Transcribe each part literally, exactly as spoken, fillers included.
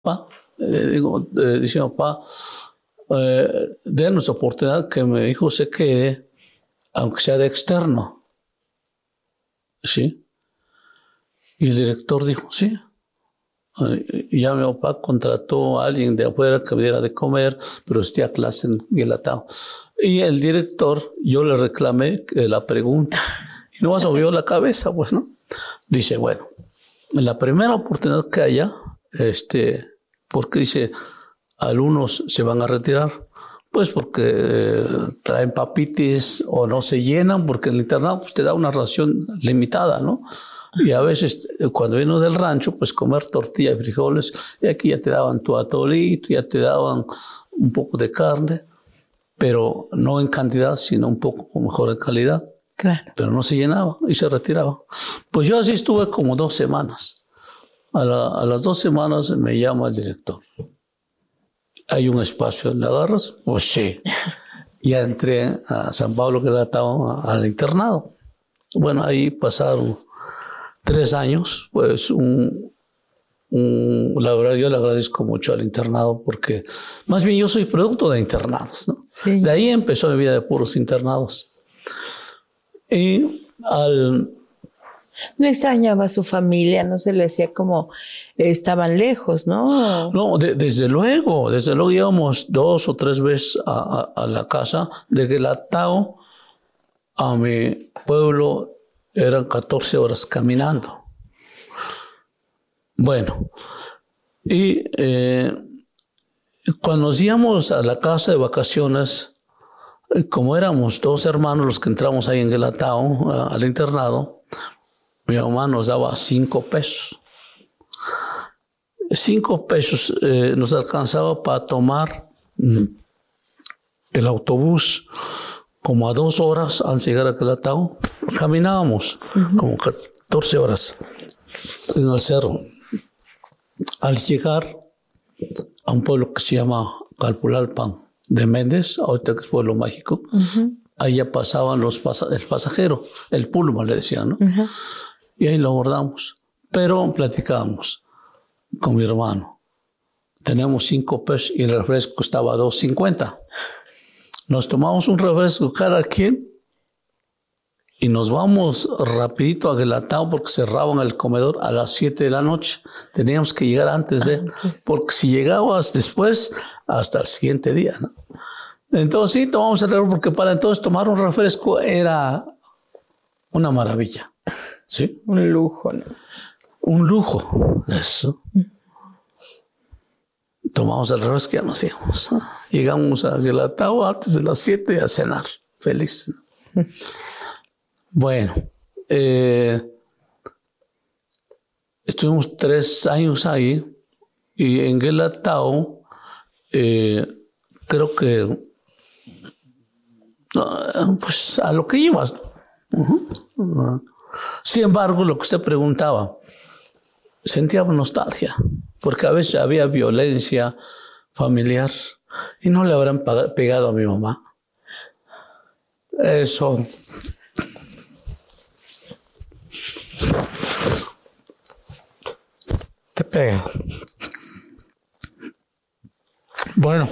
papá, eh, digo, eh, dice papá, eh, denos oportunidad que mi hijo se quede, aunque sea de externo. ¿Sí? Y el director dijo, sí. Y ya mi papá contrató a alguien de afuera que me diera de comer, pero esté a clase en Guelatao. Y el director, yo le reclamé la pregunta. Y no movió la cabeza, pues, ¿no? Dice, bueno, en la primera oportunidad que haya, este, porque dice, alumnos se van a retirar, pues porque eh, traen papitis o no se llenan, porque el internado pues, te da una ración limitada, ¿no? Y a veces, cuando vino del rancho, pues comer tortilla y frijoles, y aquí ya te daban tu atolito, ya te daban un poco de carne, pero no en cantidad, sino un poco mejor en calidad. Claro. Pero no se llenaba y se retiraba. Pues yo así estuve como dos semanas. A, la, a las dos semanas me llama el director. ¿Hay un espacio? ¿Le agarras? Pues sí. Ya entré a San Pablo, que estaba al internado. Bueno, ahí pasaron tres años, pues un, un, la verdad yo le agradezco mucho al internado porque más bien yo soy producto de internados, ¿no? Sí. De ahí empezó mi vida de puros internados. Y al... ¿No extrañaba a su familia? ¿No se le hacía como estaban lejos, no? No, de, desde luego, desde luego íbamos dos o tres veces a, a, a la casa de Guelatao a mi pueblo. Eran catorce horas caminando. Bueno, y eh, cuando nos íbamos a la casa de vacaciones, eh, como éramos dos hermanos los que entramos ahí en Guelatao, a, al internado, mi mamá nos daba cinco pesos. Cinco pesos eh, nos alcanzaba para tomar mm, el autobús como a dos horas al llegar a Guelatao. Caminábamos uh-huh. como catorce horas en el cerro. Al llegar a un pueblo que se llama Calpulalpan de Méndez, ahorita que es pueblo mágico, uh-huh. ahí ya pasaban los pas- el pasajero, el pulma le decían, ¿no? Uh-huh. Y ahí lo abordamos. Pero platicábamos con mi hermano. Tenemos cinco pesos y el refresco costaba dos cincuenta. Nos tomamos un refresco cada quien y nos vamos rapidito a Guelatao porque cerraban el comedor a las siete de la noche. Teníamos que llegar antes de... Porque si llegabas después, hasta el siguiente día, ¿no? Entonces sí, tomamos el refresco porque para entonces tomar un refresco era una maravilla. ¿Sí? Un lujo, ¿no? Un lujo, eso. Tomamos el refresco y ya nos íbamos. Llegamos a Guelatao antes de las siete a cenar. Feliz. Bueno, eh, estuvimos tres años ahí y en Guelatao eh, creo que pues a lo que ibas. Uh-huh. Uh, sin embargo, lo que usted preguntaba, sentíamos nostalgia, porque a veces había violencia familiar y no le habrán pegado a mi mamá. Eso. Te pega. Bueno,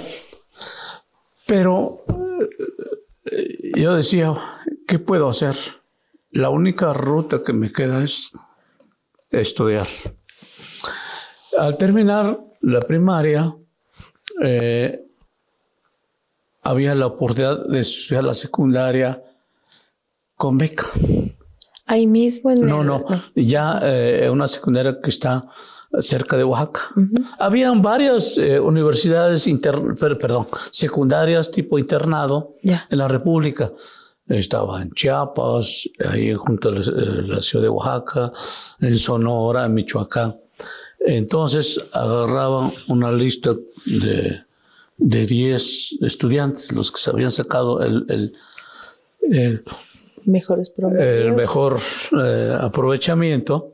pero yo decía, ¿qué puedo hacer? La única ruta que me queda es estudiar. Al terminar la primaria, eh, había la oportunidad de estudiar la secundaria con beca. Ahí mismo en No, el... no, ya eh, una secundaria que está cerca de Oaxaca. Uh-huh. Habían varias eh, universidades, inter, perdón, secundarias tipo internado yeah. en la República. Estaba en Chiapas, ahí junto a la, la ciudad de Oaxaca, en Sonora, en Michoacán. Entonces agarraban una lista de, de diez estudiantes, los que se habían sacado el, el, el, Mejores el mejor eh, aprovechamiento.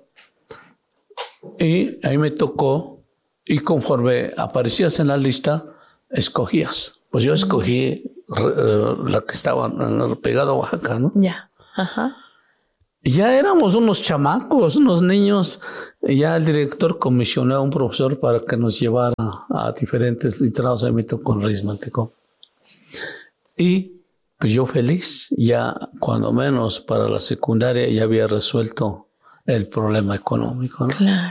Y ahí me tocó, y conforme aparecías en la lista, escogías. Pues yo escogí uh, la que estaba pegada a Oaxaca, ¿no? Ya, ajá. Ya éramos unos chamacos, unos niños. Ya el director comisionó a un profesor para que nos llevara a diferentes internados. Ahí me tocó en Reyes Mantecón. Y pues yo feliz, ya cuando menos para la secundaria ya había resuelto el problema económico, ¿no? Claro.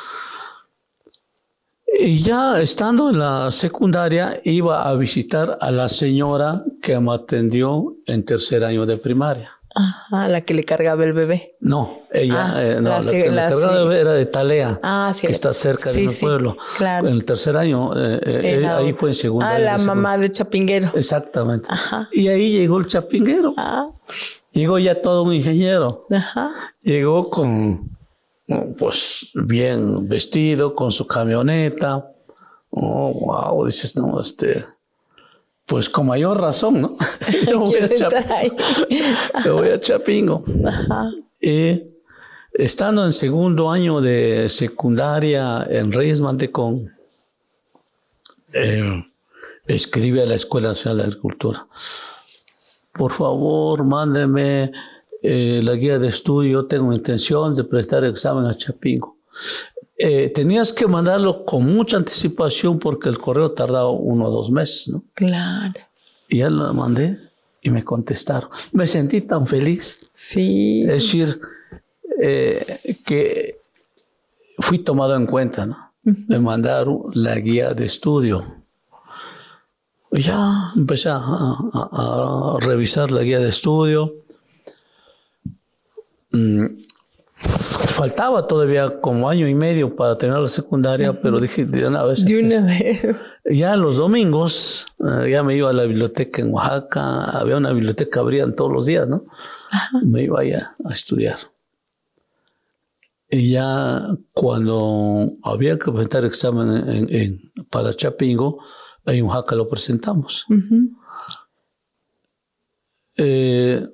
Y ya estando en la secundaria iba a visitar a la señora que me atendió en tercer año de primaria. Ajá, la que le cargaba el bebé. No, ella, Ah, eh, no, la la, sí, que me la cargaba sí. de bebé era de Talea, Ah, sí. que está cerca Sí, de mi sí, pueblo. claro. En el tercer año, eh, eh, Era ahí otra. fue en secundaria. Ah, la de mamá de Chapinguero. Exactamente. Ajá. Y ahí llegó el chapinguero. Ah, Llegó ya todo un ingeniero. ajá. Llegó con, pues, bien vestido, con su camioneta. Oh, wow, dices, no, este, pues con mayor razón, ¿no? Yo voy a, Chap Yo voy a Chapingo. Ajá. Y estando en segundo año de secundaria en Reyes Mantecón, eh, escribe a la Escuela Nacional de Agricultura. Por favor, mándeme eh, la guía de estudio. Tengo intención de prestar examen a Chapingo. Eh, tenías que mandarlo con mucha anticipación porque el correo tardaba uno o dos meses, ¿no? Claro. Y ya lo mandé y me contestaron. Me sentí tan feliz. Sí. Es decir, eh, que fui tomado en cuenta, ¿no? Uh-huh. Me mandaron la guía de estudio. Ya empecé a, a, a revisar la guía de estudio. Mm, faltaba todavía como año y medio para terminar la secundaria, uh-huh. pero dije de una vez. De una vez. Ya los domingos, uh, ya me iba a la biblioteca en Oaxaca. Había una biblioteca que abrían todos los días, ¿no? Uh-huh. Me iba allá a estudiar. Y ya cuando había que presentar examen en, en, para Chapingo, en Oaxaca lo presentamos. Uh-huh. eh,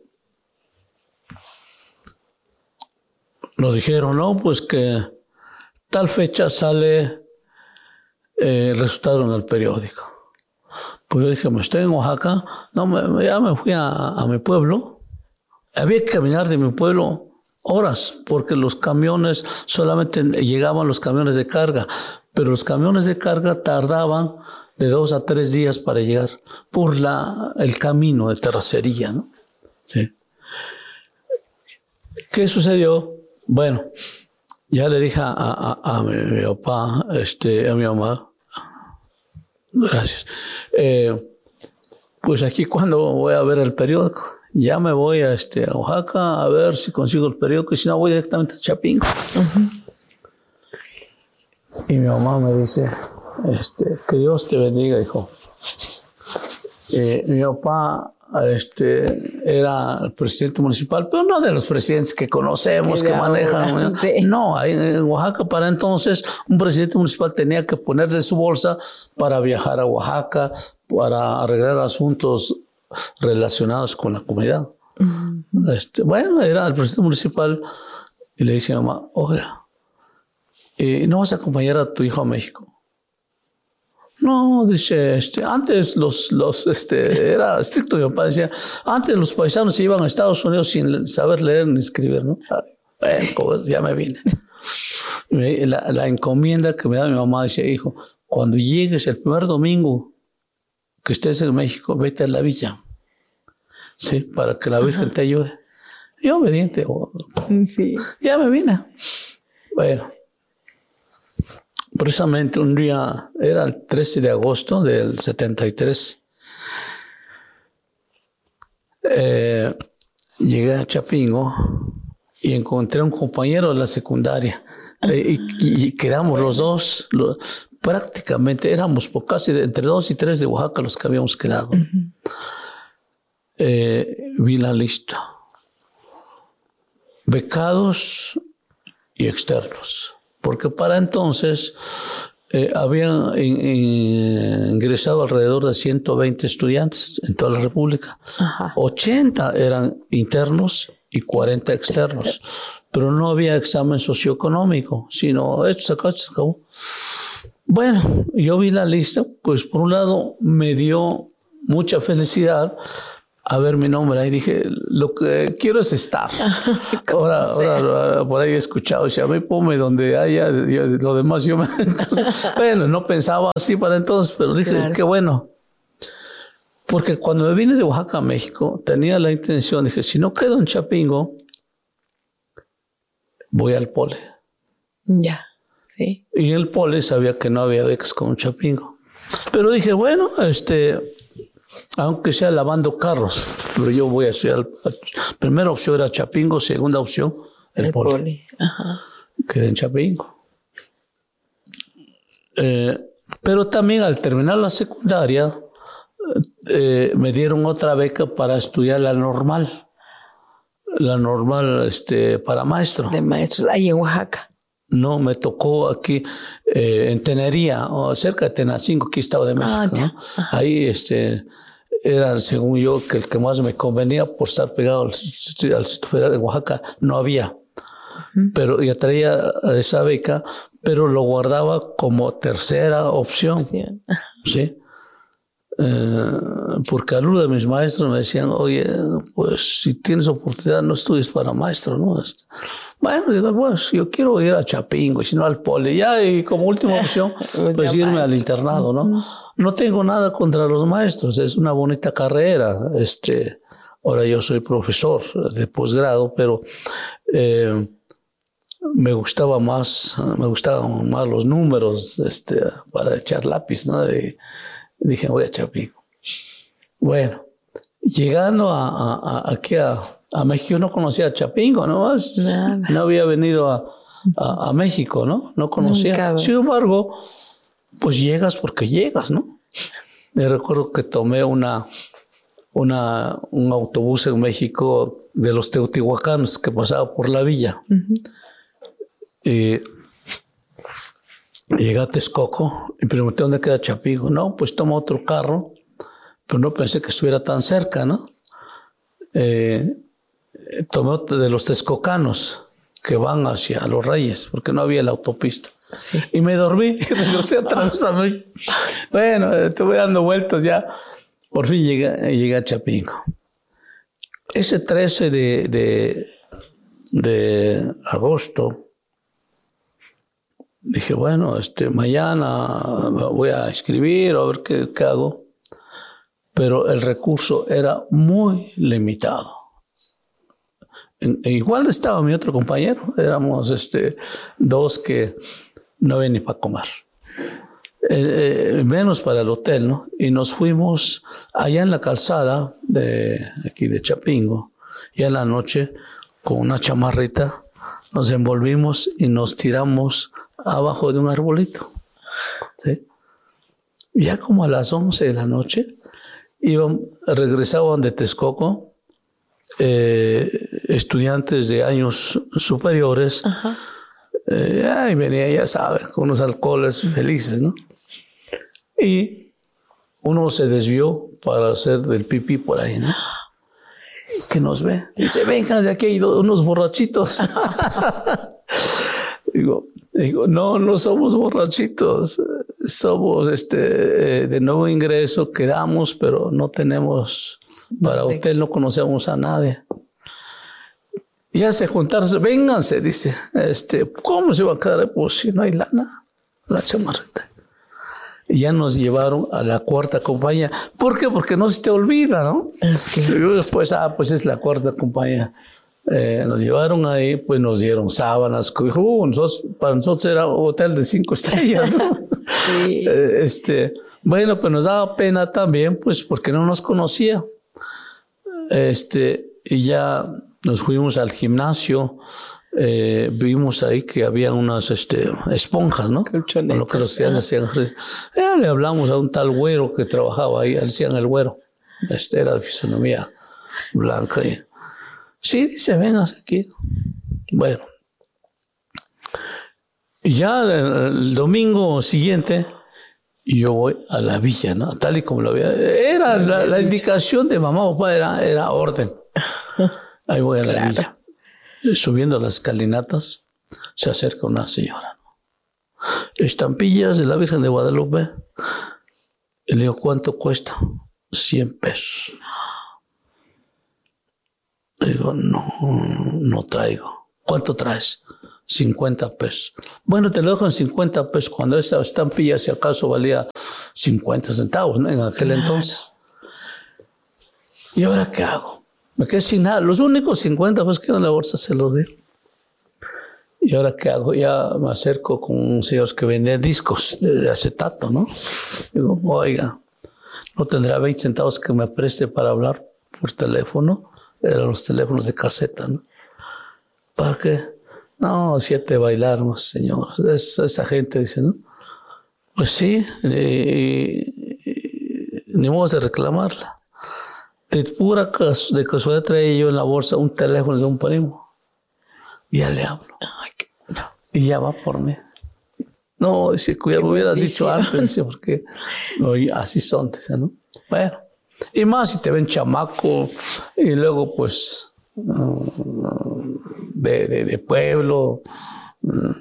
nos dijeron, no, pues que tal fecha sale eh, el resultado en el periódico. Pues yo dije, me estoy en Oaxaca, no, me, ya me fui a, a mi pueblo. Había que caminar de mi pueblo horas, porque los camiones, solamente llegaban los camiones de carga, pero los camiones de carga tardaban de dos a tres días para llegar por la, el camino de terracería, ¿no? Sí. ¿Qué sucedió? Bueno, ya le dije a, a, a, mi, a mi papá, este, a mi mamá, gracias, eh, pues aquí cuando voy a ver el periódico, ya me voy a, este, a Oaxaca a ver si consigo el periódico y si no voy directamente a Chapingo. Uh-huh. Y mi mamá me dice, este, que Dios te bendiga, hijo. Eh, mi papá este, era el presidente municipal, pero no de los presidentes que conocemos, que manejan. Sí. No, en Oaxaca para entonces un presidente municipal tenía que poner de su bolsa para viajar a Oaxaca, para arreglar asuntos relacionados con la comunidad. Uh-huh. Este, bueno, era el presidente municipal y le dice a mi mamá, oiga, eh, ¿no vas a acompañar a tu hijo a México? No, dice, este, antes los, los, este, era estricto, mi papá decía, antes los paisanos se iban a Estados Unidos sin saber leer ni escribir, ¿no? Bueno, pues ya me vine. La, la encomienda que me da mi mamá decía, hijo, cuando llegues el primer domingo que estés en México, vete a la villa, ¿sí? Para que la Virgen te ayude. Yo obediente, oh, sí. Ya me vine. Bueno. Precisamente un día, era el trece de agosto del setenta y tres, eh, llegué a Chapingo y encontré a un compañero de la secundaria eh, y, y quedamos los dos, los, prácticamente éramos por casi entre dos y tres de Oaxaca los que habíamos quedado. Uh-huh. eh, vi la lista, becados y externos. Porque para entonces eh, habían in, in, ingresado alrededor de ciento veinte estudiantes en toda la República. Ajá. ochenta eran internos y cuarenta externos. Pero no había examen socioeconómico, sino esto se acabó, se acabó. Bueno, yo vi la lista, pues por un lado me dio mucha felicidad a ver mi nombre. Ahí dije, lo que quiero es estar. ahora, ahora, por ahí he escuchado, si a mí ponme donde haya, yo, lo demás yo me... Bueno, no pensaba así para entonces, pero dije, claro. Qué bueno. Porque cuando me vine de Oaxaca a México, tenía la intención, dije, si no quedo en Chapingo, voy al Pole. Ya, sí. Y en el Pole sabía que no había becas con Chapingo. Pero dije, bueno, este, aunque sea lavando carros, pero yo voy a estudiar. Primera opción era Chapingo, segunda opción, el, el Pole. Pole. Ajá. Quedé en Chapingo. Eh, pero también al terminar la secundaria, Eh, me dieron otra beca para estudiar la normal, la normal este, para maestro. De maestros, ahí en Oaxaca. No, me tocó aquí eh, en Tenería, o cerca de Tenacingo, aquí Estado de México. Ah, ¿no? Ahí este, era, según yo, que el que más me convenía por estar pegado al Instituto Federal de Oaxaca, no había. Uh-huh. Pero ya traía esa beca, pero lo guardaba como tercera opción. Sí. ¿Sí? Eh, porque algunos de mis maestros me decían, oye, pues si tienes oportunidad no estudies para maestro, ¿no? Este, bueno, digo, pues yo quiero ir a Chapingo y si no al Pole, ya, y como última opción, pues irme maestro. Al internado, ¿no? Uh-huh. No tengo nada contra los maestros, es una bonita carrera, este, ahora yo soy profesor de posgrado, pero eh, me gustaba más, me gustaban más los números, este, para echar lápiz, ¿no? De, Dije, voy a Chapingo. Bueno, llegando a, a, a, aquí a, a México, no conocía a Chapingo, ¿no? Nada. No había venido a, a, a México, ¿no? No conocía. Nunca. Sin embargo, pues llegas porque llegas, ¿no? Me recuerdo que tomé una, una, un autobús en México de los teotihuacanos que pasaba por la villa. Uh-huh. Y llegué a Texcoco y pregunté dónde queda Chapingo. No, pues toma otro carro, pero no pensé que estuviera tan cerca, ¿no? Eh, tomé otro de los texcocanos que van hacia Los Reyes, porque no había la autopista. Sí. Y me dormí y regresé otra vez a mí. Bueno, estuve dando vueltas ya. Por fin llegué, llegué a Chapingo. Ese trece de, de, de agosto, dije, bueno, este, mañana voy a escribir a ver qué, qué hago. Pero el recurso era muy limitado. En, igual estaba mi otro compañero. Éramos este, dos que no había ni para comer. Eh, eh, menos para el hotel, ¿no? Y nos fuimos allá en la calzada de aquí de Chapingo. Y en la noche, con una chamarrita, nos envolvimos y nos tiramos abajo de un arbolito. ¿Sí? Ya como a las once de la noche, iban, regresaban de Texcoco eh, estudiantes de años superiores. Ajá. Eh, ay, venía, ya saben, con unos alcoholes felices, ¿no? Y uno se desvió para hacer del pipí por ahí, ¿no? Que nos ve. Dice, vengan de aquí, hay unos borrachitos. Digo, digo, no, no somos borrachitos. Somos este, de nuevo ingreso, quedamos, pero no tenemos para hotel, no conocemos a nadie. Ya se juntaron, vénganse, dice. Este, ¿cómo se va a quedar? Pues si no hay lana, la chamarrita. Y ya nos llevaron a la cuarta compañía. ¿Por qué? Porque no se te olvida, ¿no? Es que... Y después, ah, pues es la cuarta compañía. Eh, nos llevaron ahí, pues nos dieron sábanas. Uh, nosotros, para nosotros era un hotel de cinco estrellas, ¿no? Sí. Eh, este, bueno, pues nos daba pena también, pues porque no nos conocía. Este, y ya nos fuimos al gimnasio. Eh, vimos ahí que había unas este, esponjas, ¿no? Con lo que los estudiantes hacían. Eh, le hablamos a un tal güero que trabajaba ahí, le decían el güero. Este era de fisonomía blanca. Y, sí, dice, vengas aquí. Bueno. Y ya el, el domingo siguiente, yo voy a la villa, ¿no? Tal y como lo había. Era la, la indicación de mamá o papá, era, era orden. Ahí voy a la claro. villa. Subiendo las escalinatas, se acerca una señora. Estampillas de la Virgen de Guadalupe. Y le digo, ¿cuánto cuesta? cien pesos. Digo, no, no traigo. ¿Cuánto traes? cincuenta pesos. Bueno, te lo dejo en cincuenta pesos. Cuando esa estampilla, si acaso, valía cincuenta centavos, ¿no? En aquel claro. entonces. ¿Y ahora qué hago? Me quedé sin nada. Los únicos cincuenta pesos que en la bolsa se los di. ¿Y ahora qué hago? Ya me acerco con un señor que vende discos de, de acetato, ¿no? Digo, oiga, ¿no tendrá veinte centavos que me preste para hablar por teléfono? Eran los teléfonos de caseta, ¿no? ¿Para qué? No, siete bailarnos, señor. Es, esa gente dice, ¿no? Pues sí, y, y, ni modo de reclamarla. De pura cas de casualidad traía yo en la bolsa un teléfono de un primo. Y ya le hablo. Ay, qué... no. Y ya va por mí. No, dice, cuidado, me hubieras dicho antes, dice, porque no, así son, dice, ¿no? Bueno, y más si te ven chamaco, y luego, pues, uh, de, de, de pueblo. Uh,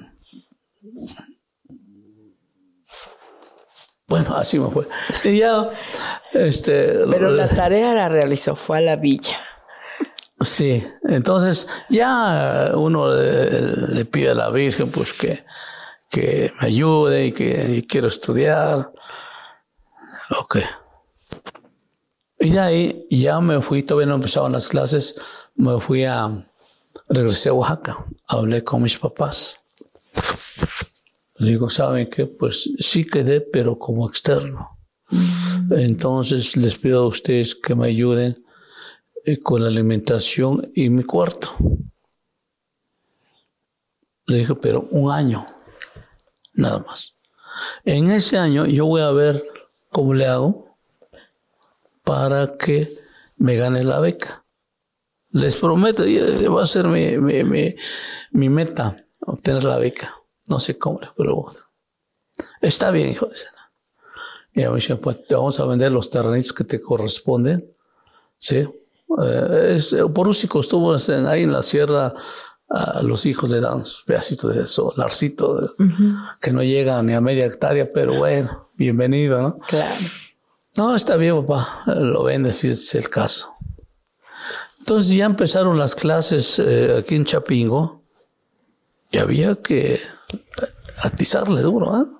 bueno, así me fue. Y ya, este... Pero la tarea la realizó, fue a la villa. Sí, entonces ya uno le, le pide a la Virgen pues que, que me ayude y que y quiero estudiar. Ok. Y de ahí ya me fui, todavía no empezaban las clases, me fui a, regresé a Oaxaca, hablé con mis papás. Les digo, ¿saben qué? Pues sí quedé, pero como externo. Mm. Entonces les pido a ustedes que me ayuden con la alimentación y mi cuarto. Le dije, pero un año, nada más. En ese año yo voy a ver cómo le hago para que me gane la beca. Les prometo, va a ser mi, mi, mi, mi meta, obtener la beca. No sé cómo, pero está bien, hijo. Y a mí me dice, pues te vamos a vender los terrenitos que te corresponden, ¿sí? Eh, es, por Úsico estuvo en, ahí en la sierra, a los hijos le dan sus pedacitos de solarcito, de, uh-huh. que no llega ni a media hectárea, pero bueno, bienvenido, ¿no? Claro. No, está bien, papá, lo vende si es el caso. Entonces ya empezaron las clases eh, aquí en Chapingo y había que atizarle duro, ¿eh?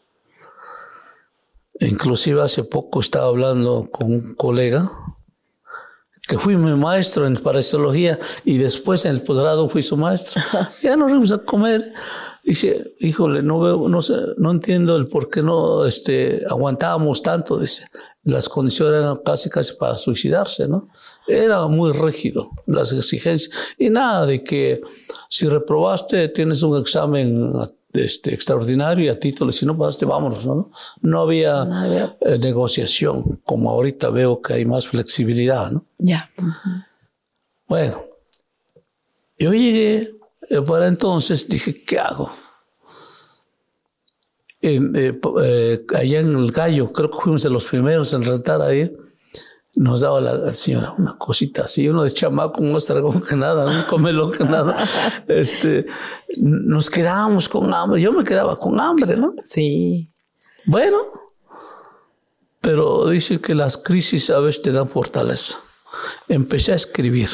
Inclusive hace poco estaba hablando con un colega que fui mi maestro en parasitología y después en el posgrado fui su maestro. Ya nos fuimos a comer. Dice, híjole, no veo, no sé, no entiendo el por qué no este, aguantábamos tanto. Dice, las condiciones eran casi casi para suicidarse, ¿no? Era muy rígido las exigencias. Y nada de que si reprobaste tienes un examen este, extraordinario y a título, si no pasaste, vámonos, ¿no? No había, no había. Eh, negociación, como ahorita veo que hay más flexibilidad, ¿no? Ya. Yeah. Uh-huh. Bueno, yo llegué, eh, para entonces dije, ¿qué hago? Eh, eh, eh, allá en el Gallo, creo que fuimos de los primeros en rentar ahí, nos daba la, la señora una cosita así, uno de chamaco, no estragón que nada, no come lo que nada. Este, nos quedábamos con hambre, yo me quedaba con hambre, ¿no? Sí. Bueno, pero dice que las crisis a veces te dan fortaleza. Empecé a escribir.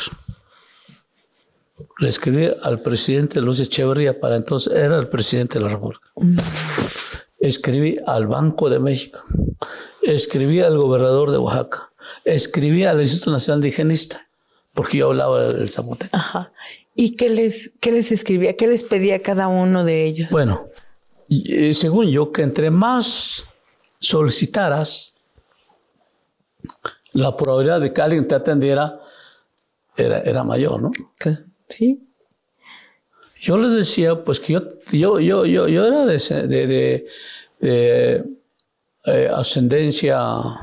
Le escribí al presidente Luis Echeverría, para entonces era el presidente de la República. Mm. Escribí al Banco de México. Escribí al gobernador de Oaxaca. Escribí al Instituto Nacional de Higienista, porque yo hablaba el zapoteco. Ajá. ¿Y qué les, qué les escribía? ¿Qué les pedía a cada uno de ellos? Bueno, y, y según yo, que entre más solicitaras, la probabilidad de que alguien te atendiera era, era mayor, ¿no? Sí. Yo les decía, pues que yo, yo, yo, yo, yo era de, de, de, de eh, ascendencia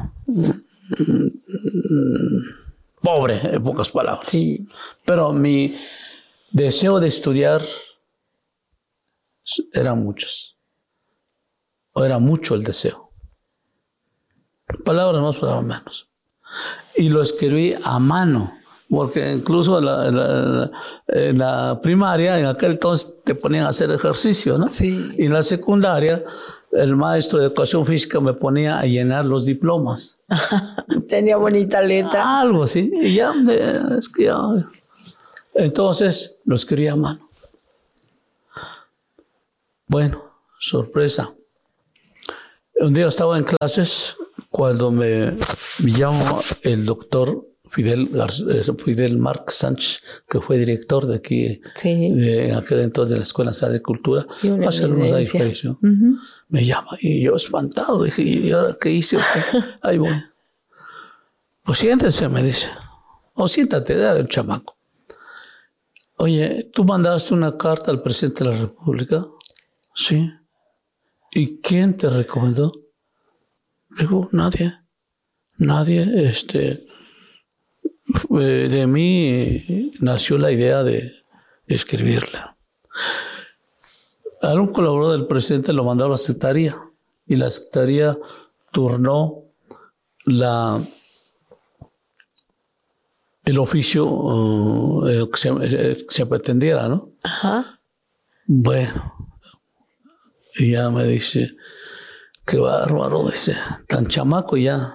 pobre, en pocas palabras. Sí. Pero mi deseo de estudiar era muchos. O era mucho el deseo. Palabras más, palabras menos. Y lo escribí a mano. Porque incluso en la, en, la, en la primaria, en aquel entonces te ponían a hacer ejercicio, ¿no? Sí. Y en la secundaria, el maestro de educación física me ponía a llenar los diplomas. Tenía bonita letra. Algo así. Y ya, es que ya, Entonces, lo escribía a mano. Bueno, sorpresa. Un día estaba en clases cuando me, me llamó el doctor Fidel, Fidel Marc Sánchez, que fue director de aquí, sí. de, en aquel entonces de la Escuela Nacional de Cultura, sí, hace algunos años falleció. Uh-huh. Me llama y yo espantado, dije, ¿y ahora qué hice? Ahí voy. Pues siéntese, me dice. O siéntate, era el chamaco. Oye, ¿tú mandaste una carta al presidente de la República? Sí. ¿Y quién te recomendó? Digo, nadie. Nadie, este... De mí nació la idea de escribirla. Algún colaborador del presidente lo mandó a la secretaría y la secretaría turnó la, el oficio uh, que, se, que se pretendiera, ¿no? Ajá. Bueno, y ya me dice, qué bárbaro, dice, tan chamaco ya.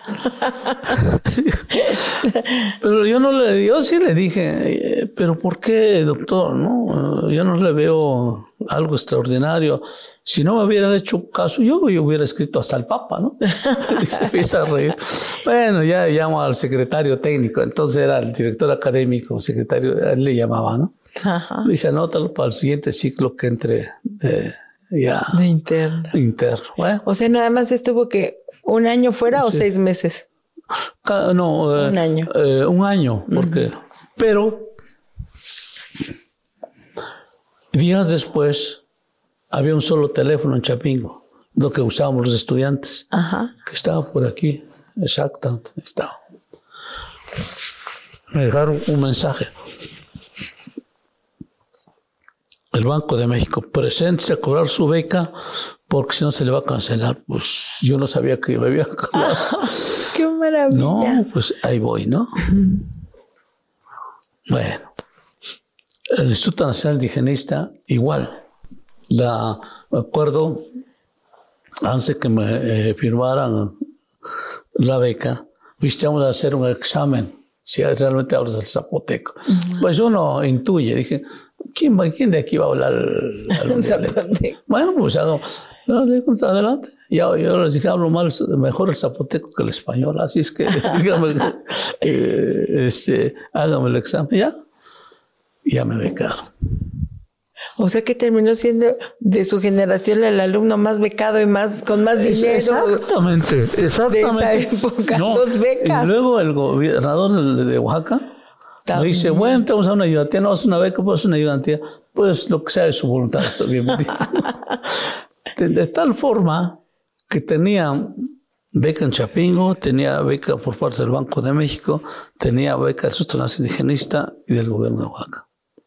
Pero yo no le, yo sí le dije, pero ¿por qué, doctor? No, yo no le veo algo extraordinario. Si no me hubieran hecho caso, yo, yo hubiera escrito hasta el Papa, ¿no? Y se empieza a reír. Bueno, ya llamo al secretario técnico, entonces era el director académico, secretario, él le llamaba, ¿no? Ajá. Dice, anótalo para el siguiente ciclo que entre eh, ya. De interno. Interno. Bueno. O sea, nada más estuvo que un año fuera o sí. seis meses. No, eh, un año. Eh, un año, porque. Uh-huh. Pero días después había un solo teléfono en Chapingo, lo que usábamos los estudiantes, Ajá. que estaba por aquí, exactamente, estaba. Me dejaron un mensaje. El Banco de México, preséntese a cobrar su beca porque si no se le va a cancelar. Pues yo no sabía que me había acabado. ¡Qué maravilla! No, pues ahí voy, ¿no? Uh-huh. Bueno, el Instituto Nacional Indigenista, igual. La, me acuerdo, antes que me eh, firmaran la beca, visitamos a hacer un examen, si realmente hablas el zapoteco. Uh-huh. Pues uno intuye, dije, ¿quién, ¿quién de aquí va a hablar el, el zapoteco? Bueno, pues hago, adelante. Ya, yo les dije, hablo mal, mejor el zapoteco que el español, así es que dígame, eh, este, hágame el examen, ya, ya me becaron. O sea que terminó siendo de su generación el alumno más becado y más con más dinero. Exactamente, exactamente. De esa época, no, dos becas. Y luego el gobernador de Oaxaca me dice, bueno, te vamos a dar una ayudantía, no es una beca, pues una ayudantía, pues lo que sea de su voluntad, estoy bien bonito. de, de tal forma que tenía beca en Chapingo, tenía beca por parte del Banco de México, tenía beca del Instituto Nacional Indigenista y del gobierno de Oaxaca.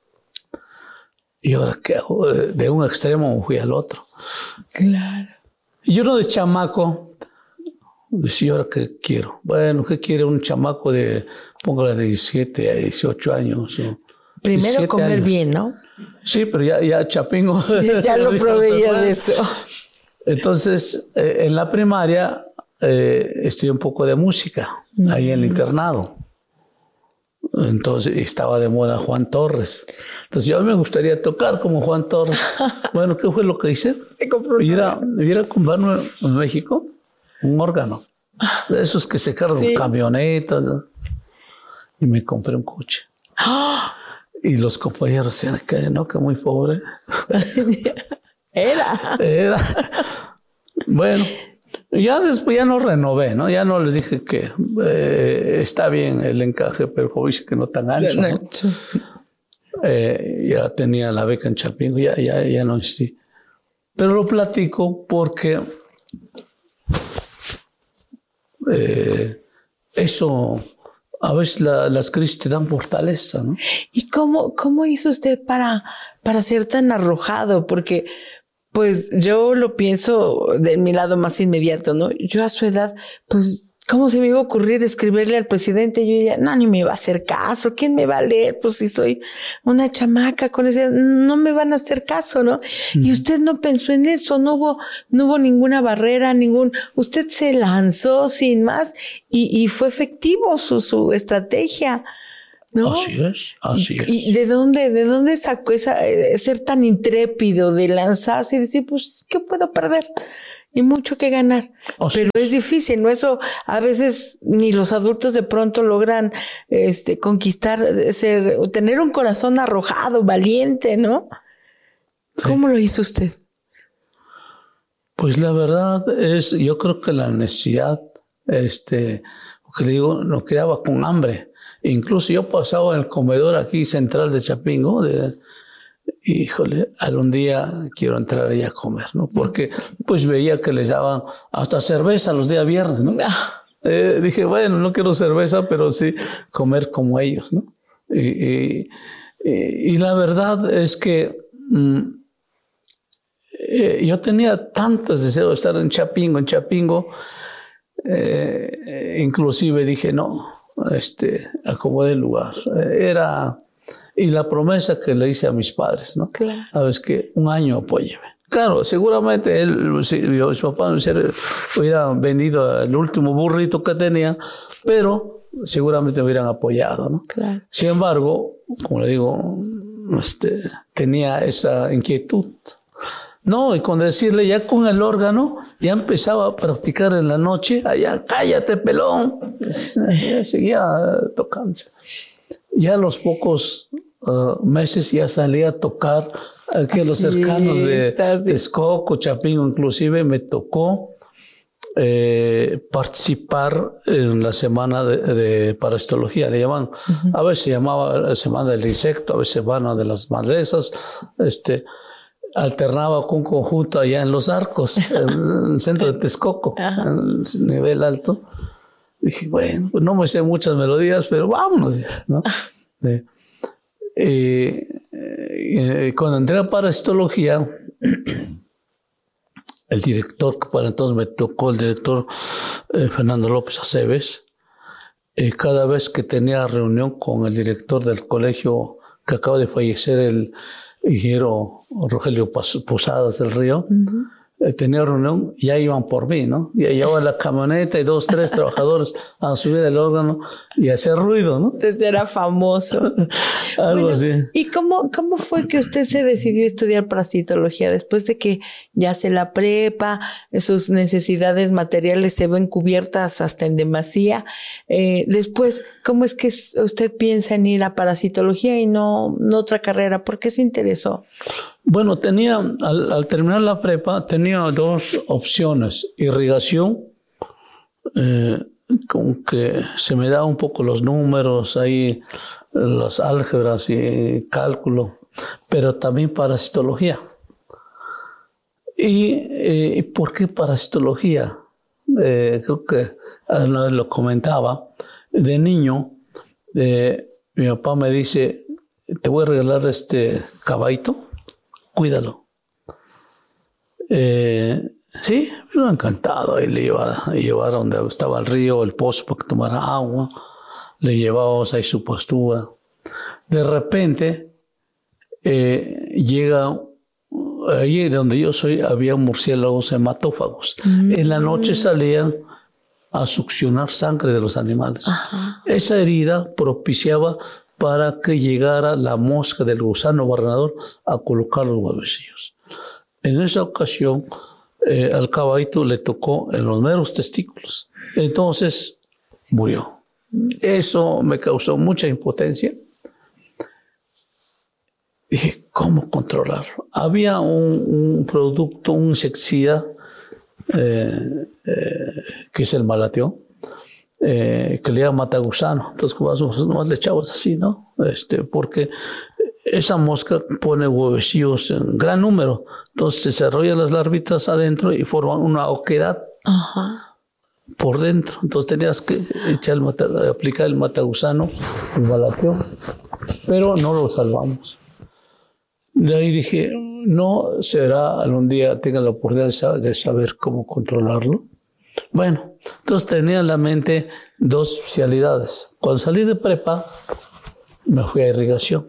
Y ahora, ¿qué hago? De un extremo fui al otro. Claro. Y uno de chamaco, decía, ¿ahora qué quiero? Bueno, ¿qué quiere un chamaco de, póngale de diecisiete a dieciocho años? O Primero comer años. Bien, ¿no? Sí, pero ya, ya Chapingo. Ya, ya lo proveía de eso. Entonces, eh, en la primaria eh, estudié un poco de música, mm. ahí en el internado. Entonces estaba de moda Juan Torres. Entonces yo me gustaría tocar como Juan Torres. Bueno, ¿qué fue lo que hice? Se compró ir a, ir a comprarme en México un órgano. De esos que se cargan sí. camionetas. Y me compré un coche. Y los compañeros decían que no, que muy pobre. Era. Era. Bueno. Ya después ya no renové, ¿no? Ya no les dije que eh, está bien el encaje, pero como dice que no tan ancho, ¿no? eh, ya tenía la beca en Chapingo, ya, ya, ya no insistí. Pero lo platico porque eh, eso, a veces la, las crisis te dan fortaleza, ¿no? ¿Y cómo, cómo hizo usted para, para ser tan arrojado? Porque pues yo lo pienso de mi lado más inmediato, ¿no? Yo a su edad, pues, ¿cómo se me iba a ocurrir escribirle al presidente? Yo diría, no, ni me va a hacer caso. ¿Quién me va a leer? Pues si soy una chamaca con ese, no me van a hacer caso, ¿no? Uh-huh. Y usted no pensó en eso, no hubo, no hubo ninguna barrera, ningún, usted se lanzó sin más y, y fue efectivo su, su estrategia. ¿no? Así es, así es. ¿Y de dónde, de dónde sacó esa, eh, ser tan intrépido de lanzarse y decir, pues, ¿qué puedo perder? Y mucho que ganar. Así Pero es difícil, ¿no? Eso a veces ni los adultos de pronto logran este, conquistar, ser, tener un corazón arrojado, valiente, ¿no? Sí. ¿Cómo lo hizo usted? Pues la verdad es, yo creo que la necesidad, este, que le digo, nos quedaba con hambre. Incluso yo pasaba en el comedor aquí central de Chapingo, de, híjole, algún día quiero entrar ahí a comer, ¿no? Porque pues veía que les daban hasta cerveza los días viernes, ¿no? Eh, dije, bueno, no quiero cerveza, pero sí comer como ellos, ¿no? Y, y, y, y la verdad es que mmm, eh, yo tenía tantos deseos de estar en Chapingo, en Chapingo, eh, inclusive dije, no, este, acomodé el lugar. Era... Y la promesa que le hice a mis padres, ¿no? Claro. Sabes que un año apóyeme. Claro, seguramente él, si, yo, mis papás hubieran vendido el último burrito que tenía, pero seguramente me hubieran apoyado, ¿no? Claro. Sin embargo, como le digo, este, tenía esa inquietud. No, y con decirle, ya con el órgano, ya empezaba a practicar en la noche, allá, cállate, pelón. Ya seguía tocando. Ya a los pocos uh, meses ya salía a tocar aquí a los cercanos de, de Texcoco, Chapingo, inclusive me tocó eh, participar en la semana de, de parasitología, le llaman, uh-huh. A veces se llamaba la semana del insecto, a veces semana de las malezas, este, alternaba con un conjunto allá en Los Arcos, en el centro de Texcoco, uh-huh. En el nivel alto. Dije, bueno, pues no me sé muchas melodías, pero vámonos, ¿no? Eh, eh, eh, cuando entré a parasitología, el director, que para entonces me tocó, el director eh, Fernando López Aceves, eh, cada vez que tenía reunión con el director del colegio que acaba de fallecer, el ingeniero Rogelio Posadas del Río, uh-huh. Tenía reunión, ya iban por mí, ¿no? Ya llevaba la camioneta y dos, tres trabajadores a subir el órgano y hacer ruido, ¿no? Entonces era famoso. Algo bueno, así. ¿Y cómo, cómo fue que usted se decidió estudiar parasitología después de que ya hace la prepa, sus necesidades materiales se ven cubiertas hasta en demasía? Eh, después, ¿cómo es que usted piensa en ir a parasitología y no, no otra carrera? ¿Por qué se interesó? Bueno, tenía, al, al terminar la prepa, tenía dos opciones. Irrigación, eh, con que se me da un poco los números, ahí, las álgebras y cálculo, pero también parasitología. ¿Y eh, por qué parasitología? Eh, creo que una vez lo comentaba. De niño, eh, mi papá me dice, te voy a regalar este caballito. Cuídalo. Eh, sí, me ha encantado. Y le iba a llevar a donde estaba el río, el pozo para que tomara agua. Le llevábamos ahí su postura. De repente, eh, llega, ahí donde yo soy, había murciélagos hematófagos. Mm. En la noche salían a succionar sangre de los animales. Ajá. Esa herida propiciaba para que llegara la mosca del gusano barrenador a colocar los huevecillos. En esa ocasión, eh, al caballito le tocó en los meros testículos. Entonces, sí. Murió. Eso me causó mucha impotencia. Dije, ¿cómo controlarlo? Había un, un producto, un insecticida, eh, eh, que es el malatión, Eh, que le llama matagusano. Entonces, nomás le echabas así, ¿no? Este, porque esa mosca pone huevecillos en gran número. Entonces, se desarrollan las larvitas adentro y forman una oquedad uh-huh. por dentro. Entonces, tenías que echar el mata, aplicar el matagusano, el malatión, pero no lo salvamos. De ahí dije, no será algún día tenga la oportunidad de saber, de saber cómo controlarlo. Bueno, entonces tenía en la mente dos especialidades. Cuando salí de prepa, me fui a irrigación.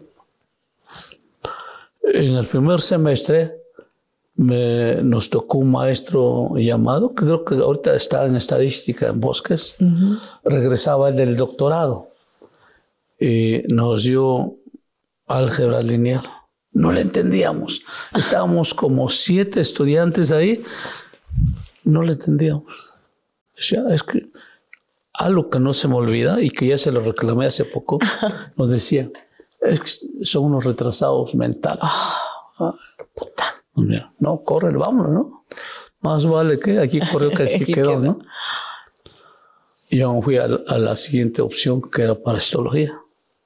En el primer semestre me, nos tocó un maestro llamado, que creo que ahorita está en estadística en bosques, uh-huh. Regresaba el del doctorado. y nos dio álgebra lineal. No le entendíamos. Estábamos como siete estudiantes ahí, no le entendíamos. O sea, es que algo que no se me olvida y que ya se lo reclamé hace poco, nos decía, es que son unos retrasados mentales. Ah, puta. Mira, no, corre, vámonos, ¿no? Más vale que aquí corrió que aquí, aquí quedó, ¿no? Y yo fui a, a la siguiente opción, que era parasitología.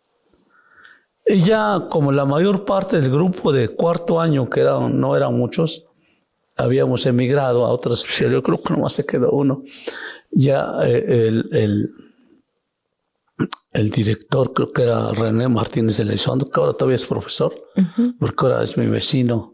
Y ya como la mayor parte del grupo de cuarto año, que eran, no eran muchos, habíamos emigrado a otras especialidades, yo creo que nomás se quedó uno. Ya eh, el, el, el director, creo que era René Martínez de Elizondo, que ahora todavía es profesor, uh-huh. porque ahora es mi vecino,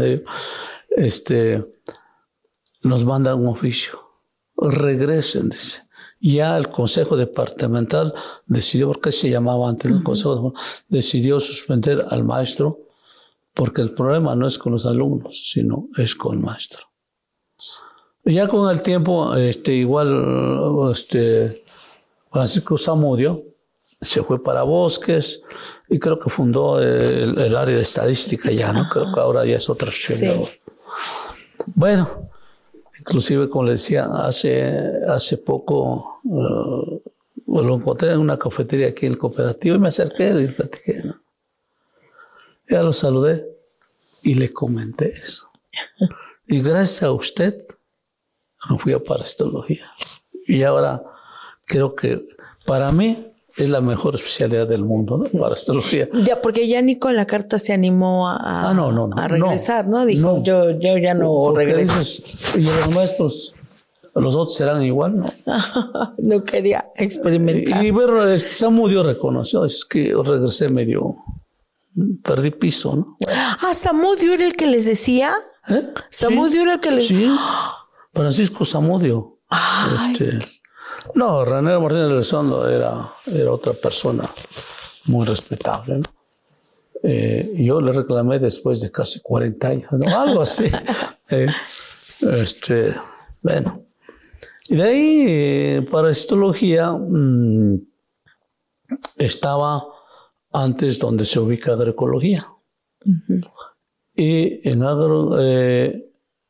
este, nos manda un oficio. Regresen, dice. Ya el Consejo Departamental decidió, porque se llamaba antes el uh-huh. Consejo, decidió suspender al maestro, porque el problema no es con los alumnos, sino es con el maestro. Y ya con el tiempo, este, igual, este, Francisco Zamudio se fue para Bosques y creo que fundó el, el área de estadística ya, ¿no? Creo que ahora ya es otra especialidad. Sí. Bueno, inclusive, como le decía, hace, hace poco uh, lo encontré en una cafetería aquí en el cooperativo y me acerqué y le platiqué, ¿no? Ya lo saludé y le comenté eso. Y gracias a usted me fui a parasitología. Y ahora creo que para mí es la mejor especialidad del mundo, ¿no? Parasitología. Ya, porque ya ni con la carta se animó a, ah, no, no, no, a regresar, ¿no? ¿no? Dijo, no. Yo, yo ya no regreso. Dices, y los maestros, los otros serán igual, ¿no? No quería experimentar. Y, y bueno, este, Zamudio reconoció, es que regresé medio, perdí piso, ¿no? Bueno. Ah, Zamudio era el que les decía. ¿Eh? Zamudio sí, era el que les... Sí, Francisco Zamudio. Este, no, René Martínez de Elizondo era, era otra persona muy respetable, ¿no? Eh, yo le reclamé después de casi cuarenta años, ¿no? Algo así. eh, este, bueno. Y de ahí, eh, parasitología mmm, estaba antes donde se ubica agroecología. Uh-huh. Y en agro, eh,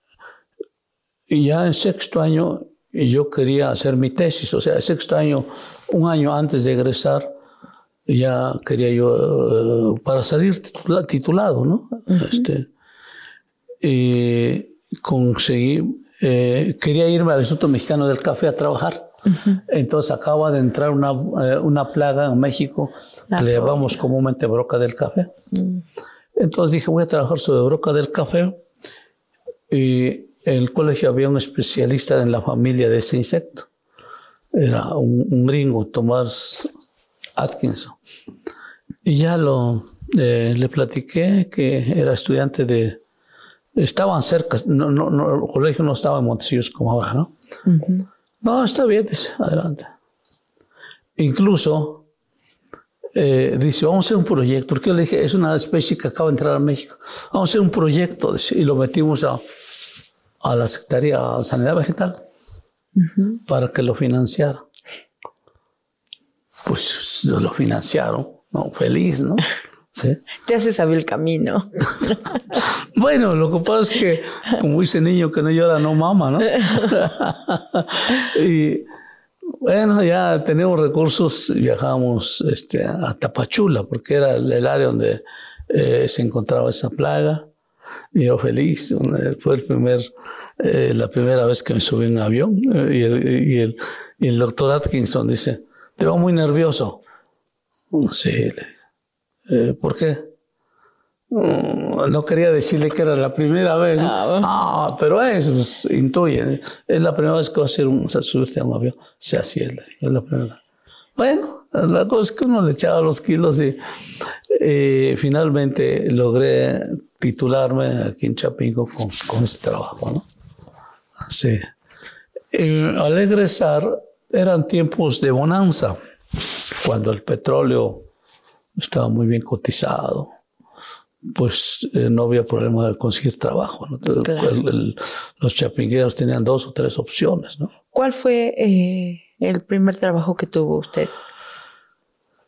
y ya en sexto año yo quería hacer mi tesis, o sea, en sexto año, un año antes de egresar, ya quería yo, uh, para salir titula, titulado, ¿no? Uh-huh. Este, y conseguí, eh, quería irme al Instituto Mexicano del Café a trabajar. Uh-huh. Entonces acaba de entrar una, eh, una plaga en México, la que le llamamos comúnmente broca del café. Uh-huh. Entonces dije, voy a trabajar sobre broca del café. Y en el colegio había un especialista en la familia de ese insecto. Era un, un gringo, Tomás Atkinson. Y ya lo, eh, le platiqué que era estudiante de... Estaban cerca, no, no, no, el colegio no estaba en Montecillos como ahora, ¿no? Uh-huh. No, está bien, dice, adelante. Incluso... Eh, dice, vamos a hacer un proyecto, porque yo le dije, es una especie que acaba de entrar a México, vamos a hacer un proyecto, dice, y lo metimos a, a la Secretaría de Sanidad Vegetal uh-huh. para que lo financiara. Pues lo financiaron, ¿no? Feliz, ¿no? ¿Sí? Ya se sabe el camino. Bueno, lo que pasa es que, como dice niño que no llora, no mama, ¿no? Y bueno, ya tenemos recursos, viajamos este, a Tapachula, porque era el, el área donde eh, se encontraba esa plaga. Y yo feliz, fue el primer, eh, la primera vez que me subí en un avión. Eh, y, el, y, el, y el doctor Atkinson dice, te veo muy nervioso. No sé, eh, ¿por qué? No quería decirle que era la primera vez, ¿no? Ah, bueno. ah pero eso pues, intuye. Es la primera vez que va a hacer un, o sea, subirte a un avión. O sea, así es, es la primera. Bueno, la cosa es que uno le echaba los kilos y eh, finalmente logré titularme aquí en Chapingo con, con este trabajo, ¿no? Sí. Y al egresar eran tiempos de bonanza, cuando el petróleo estaba muy bien cotizado. Pues eh, no había problema de conseguir trabajo, ¿no? Claro. el, el, los chapingueros tenían dos o tres opciones, ¿no? ¿Cuál fue eh, el primer trabajo que tuvo usted?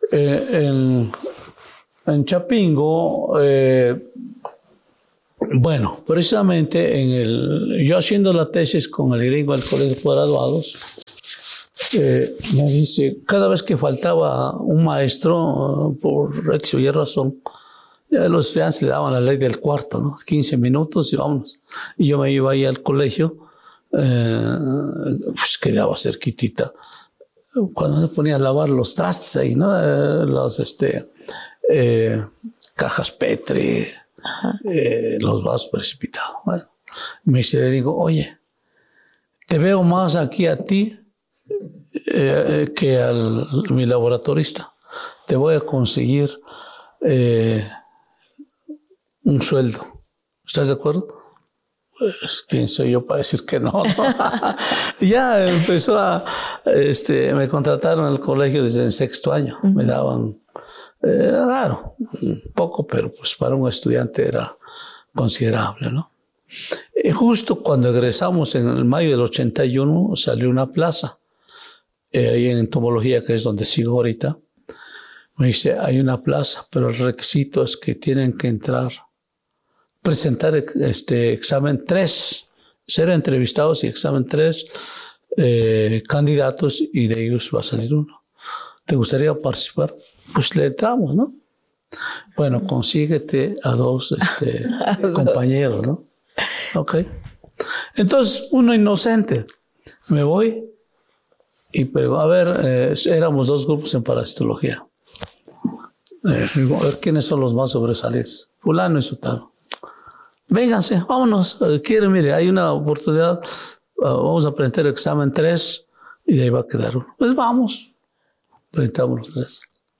Eh, en, en Chapingo, eh, bueno, precisamente en el, yo haciendo la tesis con el gringo del Colegio de Graduados, eh, me dice, cada vez que faltaba un maestro, por X o Y razón, ya los estudiantes le daban la ley del cuarto, ¿no? quince minutos y vámonos. Y yo me iba ahí al colegio, eh, pues quedaba cerquitita. Cuando me ponía a lavar los trastes ahí, ¿no? Eh, los, este, eh, cajas Petri, eh, los vasos precipitados. Bueno, me dice, le digo, oye, te veo más aquí a ti eh, que al mi laboratorista. Te voy a conseguir eh, un sueldo. ¿Estás de acuerdo? Pues, ¿quién soy yo para decir que no? ¿no? Ya empezó a... Este, me contrataron al colegio desde el sexto año. Uh-huh. Me daban... Eh, claro, poco, pero pues para un estudiante era considerable, ¿no? Y justo cuando egresamos en el mayo del ochenta y uno salió una plaza, eh, ahí en entomología, que es donde sigo ahorita. Me dice, hay una plaza, pero el requisito es que tienen que entrar, presentar este examen tres, ser entrevistados y examen tres eh, candidatos y de ellos va a salir uno. ¿Te gustaría participar? Pues le entramos, ¿no? Bueno, consíguete a dos este, compañeros, ¿no? Ok. Entonces, uno inocente. Me voy y pero a ver, eh, éramos dos grupos en parasitología. Eh, a ver quiénes son los más sobresalientes. Fulano y sutano. Vénganse, vámonos. Quieren, mire, hay una oportunidad. Uh, vamos a presentar el examen tres y de ahí va a quedar uno. Pues vamos. Presentamos los tres.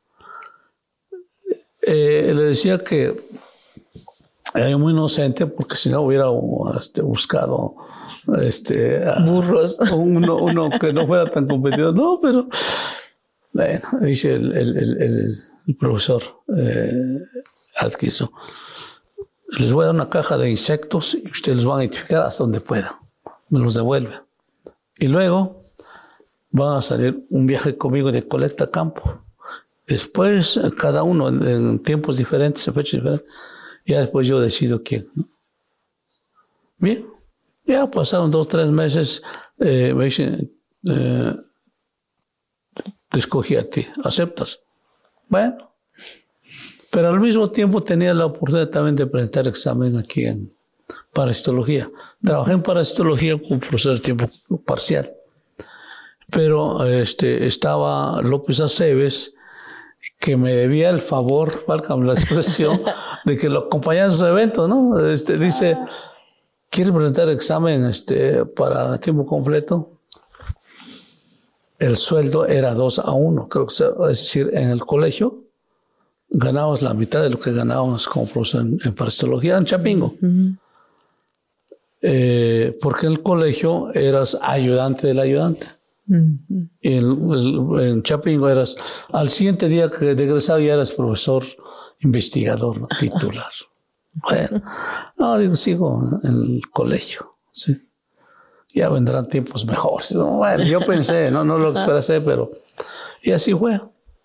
Eh, le decía que era muy inocente porque si no hubiera este, buscado este, burros. Uno, uno que no fuera tan competitivo. No, pero bueno, dice el, el, el, el profesor eh, Atkinson, les voy a dar una caja de insectos y ustedes los van a identificar hasta donde puedan. Me los devuelve. Y luego van a salir un viaje conmigo de colecta a campo. Después, cada uno en, en tiempos diferentes, en fechas diferentes, ya después yo decido quién, ¿no? Bien, ya pasaron dos, tres meses, eh, me dicen, eh, te escogí a ti, ¿aceptas? Bueno, pero al mismo tiempo tenía la oportunidad también de presentar examen aquí en parasitología. Trabajé en parasitología como profesor de tiempo parcial, pero este, estaba López Aceves, que me debía el favor, válgame la expresión, de que lo acompañara en su evento, ¿no? Este, dice, ¿quieres presentar examen este, para tiempo completo? El sueldo era dos a uno, creo que es decir, en el colegio ganabas la mitad de lo que ganábamos como profesor en, en parasitología en Chapingo. Uh-huh. Eh, porque en el colegio eras ayudante del ayudante. Uh-huh. Y en, en, en Chapingo eras, al siguiente día que egresaba ya eras profesor investigador, ¿no? Titular. Bueno, no, digo, sigo en el colegio, sí. Ya vendrán tiempos mejores. No, bueno, yo pensé, no, no lo esperé, pero y así fue.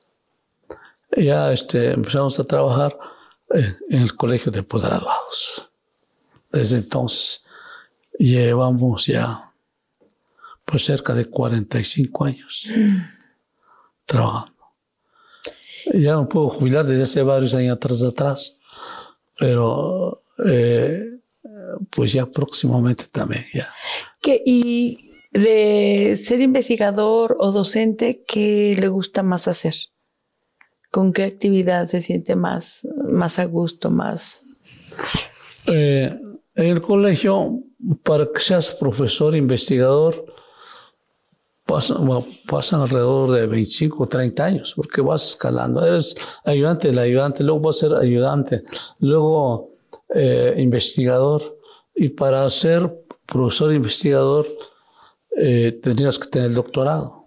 Ya este, empezamos a trabajar eh, en el colegio de posgraduados. Desde entonces llevamos ya pues cerca de cuarenta y cinco años mm. trabajando. Ya me puedo jubilar desde hace varios años atrás, atrás pero eh, pues ya próximamente también ya. ¿Qué, y de ser investigador o docente, qué le gusta más hacer? ¿Con qué actividad se siente más, más a gusto, más? Eh, en el colegio, para que seas profesor, investigador, pasan, pasan alrededor de veinticinco o treinta años, porque vas escalando. Eres ayudante del ayudante, luego vas a ser ayudante, luego eh, investigador. Y para ser profesor investigador, eh, tendrías que tener el doctorado.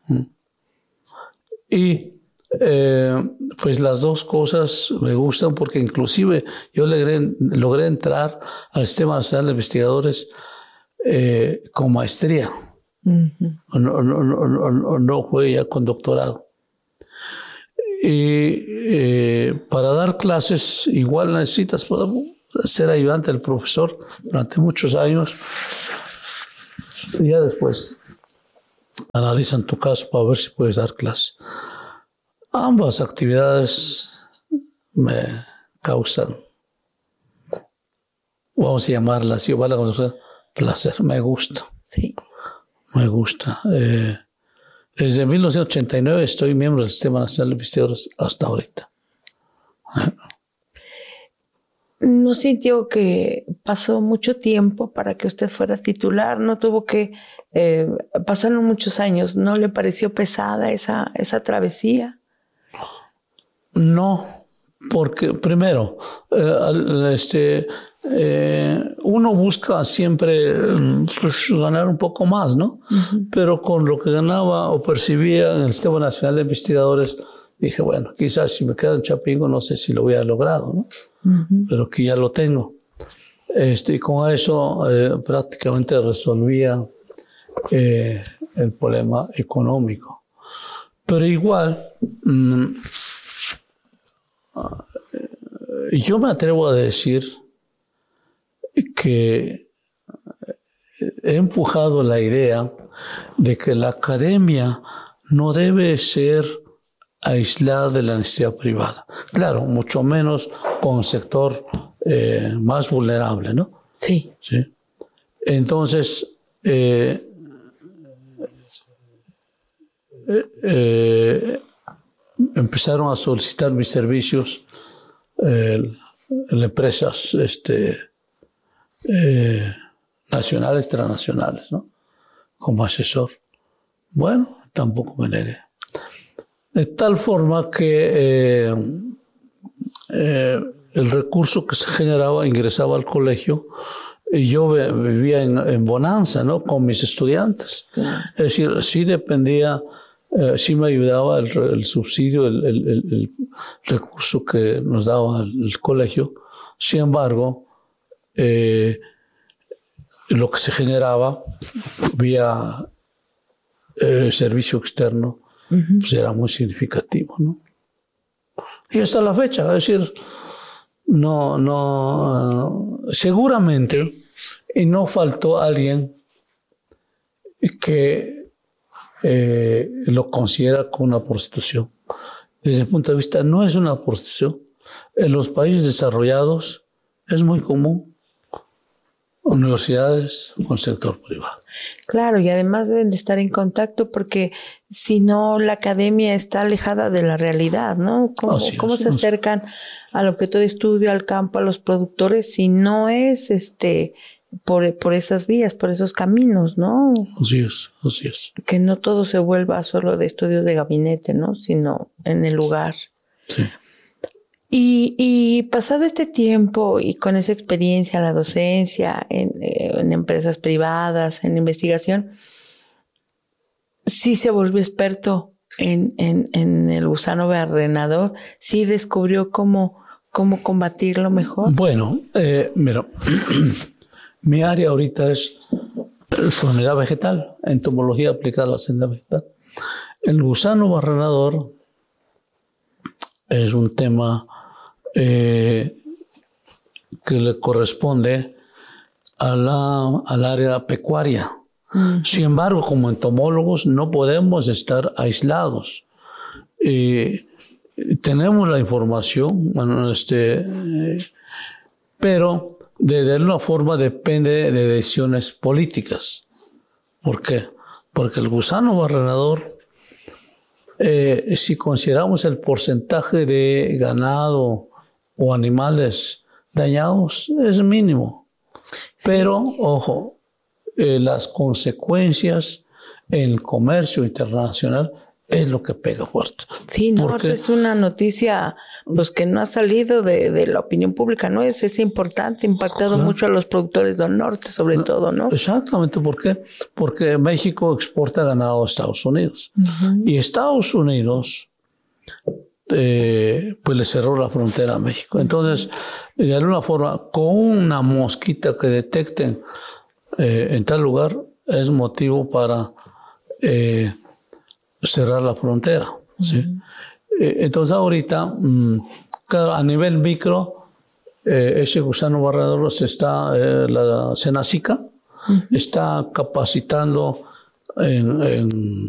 Y Eh, pues las dos cosas me gustan porque inclusive yo logré, logré entrar al Sistema Nacional de Investigadores eh, con maestría. Uh-huh. No, no, no, no, no fue ya con doctorado. Y eh, para dar clases igual necesitas ser ayudante del profesor durante muchos años. Y ya después analizan tu caso para ver si puedes dar clases. Ambas actividades me causan, vamos a llamarla así, ¿vale? Placer, me gusta. Sí. Me gusta. Eh, desde mil novecientos ochenta y nueve estoy miembro del Sistema Nacional de Investigadores hasta ahorita. ¿No sintió que pasó mucho tiempo para que usted fuera titular? ¿No tuvo que... Eh, pasaron muchos años, ¿no le pareció pesada esa, esa travesía? No, porque primero, eh, este, eh, uno busca siempre pues, ganar un poco más, ¿no? Uh-huh. Pero con lo que ganaba o percibía en el Sistema Nacional de Investigadores, dije, bueno, quizás si me quedo en Chapingo, no sé si lo hubiera logrado, ¿no? Uh-huh. Pero que ya lo tengo. Este, y con eso eh, prácticamente resolvía eh, el problema económico. Pero igual, mmm, yo me atrevo a decir que he empujado la idea de que la academia no debe ser aislada de la iniciativa privada. Claro, mucho menos con el sector eh, más vulnerable, ¿no? Sí. ¿Sí? Entonces, eh, eh, eh, empezaron a solicitar mis servicios eh, en empresas este, eh, nacionales, transnacionales, ¿no? Como asesor. Bueno, tampoco me negué. De tal forma que eh, eh, el recurso que se generaba ingresaba al colegio y yo vivía en, en bonanza, ¿no? Con mis estudiantes. Es decir, sí dependía, eh, sí me ayudaba el, el subsidio, el, el, el recurso que nos daba el, el colegio. Sin embargo, eh, lo que se generaba vía eh, servicio externo, uh-huh. pues era muy significativo, ¿no? Y hasta la fecha, es decir, no, no, uh, seguramente, y no faltó alguien que eh, lo considera como una prostitución. Desde el punto de vista, no es una prostitución. En los países desarrollados es muy común universidades con sector privado. Claro, y además deben de estar en contacto porque si no la academia está alejada de la realidad, ¿no? ¿Cómo, Así es, cómo se así. acercan al objeto de estudio, al campo, a los productores, si no es este por, por esas vías, por esos caminos, ¿no? Así es, así es. Que no todo se vuelva solo de estudios de gabinete, ¿no? Sino en el lugar. Sí. Y, y pasado este tiempo y con esa experiencia en la docencia, en, en empresas privadas, en investigación, sí se volvió experto en, en, en el gusano barrenador, sí descubrió cómo, cómo combatirlo mejor. Bueno, eh, mira, mi área ahorita es sanidad vegetal, entomología aplicada a la sanidad vegetal. El gusano barrenador es un tema Eh, que le corresponde a la, al área pecuaria. Uh-huh. Sin embargo, como entomólogos no podemos estar aislados. Eh, tenemos la información, bueno, este, eh, pero de, de alguna forma depende de decisiones políticas. ¿Por qué? Porque el gusano barrenador, eh, si consideramos el porcentaje de ganado o animales dañados, es mínimo. Sí. Pero, ojo, eh, las consecuencias en el comercio internacional es lo que pega fuerte. Sí, no, es una noticia pues, que no ha salido de, de la opinión pública, ¿no? Es, es importante, ha impactado claro. mucho a los productores del norte, sobre no, todo, ¿no? Exactamente, ¿por qué? Porque México exporta ganado a Estados Unidos. Uh-huh. Y Estados Unidos Eh, pues le cerró la frontera a México. Entonces, de alguna forma, con una mosquita que detecten eh, en tal lugar, es motivo para eh, cerrar la frontera. ¿Sí? Uh-huh. Eh, entonces ahorita, mm, claro, a nivel micro, eh, ese gusano barredor se está, eh, la Senacica uh-huh. está capacitando en, en